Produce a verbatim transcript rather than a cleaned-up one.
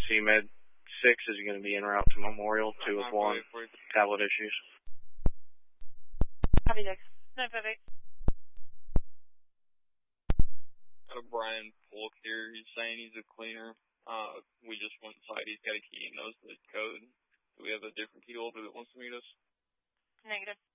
C Med six is going to be en route to Memorial, two with one, tablet issues. Copy, Dex. nine five eight. Got a Brian Polk here. He's saying he's a cleaner. Uh, we just went inside. He's got a key and knows the code. Do we have a different key holder that wants to meet us? Negative.